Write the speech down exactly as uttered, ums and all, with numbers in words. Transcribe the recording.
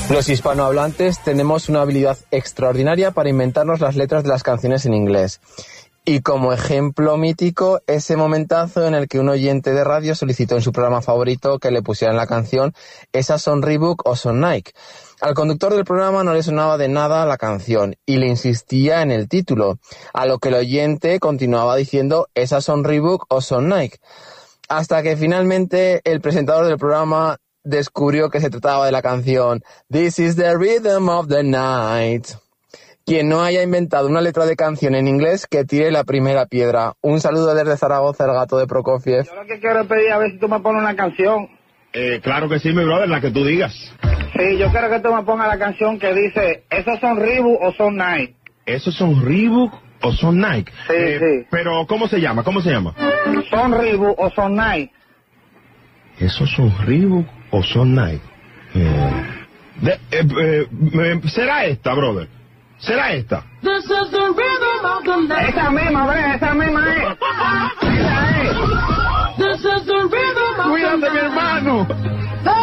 Los hispanohablantes tenemos una habilidad extraordinaria para inventarnos las letras de las canciones en inglés. Y como ejemplo mítico, ese momentazo en el que un oyente de radio solicitó en su programa favorito que le pusieran la canción ¿Esas son Reebok o son Nike? Al conductor del programa no le sonaba de nada la canción y le insistía en el título, a lo que el oyente continuaba diciendo ¿esas son Reebok o son Nike? Hasta que finalmente el presentador del programa descubrió que se trataba de la canción This is the rhythm of the night. Quien no haya inventado una letra de canción en inglés, que tire la primera piedra. Un saludo desde Zaragoza, el gato de Prokofiev. Yo lo que quiero es pedir a ver si tú me pones una canción. Eh, claro que sí, mi brother, la que tú digas. Sí, yo quiero que tú me pongas la canción que dice, ¿esos son Reebok o son Nike? ¿Esos son Reebok o son Nike? Sí, eh, sí. Pero, ¿cómo se llama? ¿Cómo se llama? ¿Son Reebok o son Nike? ¿Esos son Reebok o son Nike? Eh, de, eh, eh, eh, ¿Será esta, brother? ¿Será esta? This is the rhythm of the night. Esa misma, bre, esa misma es. Esa es. This is the rhythm of Cuídate, the mi hermano. night.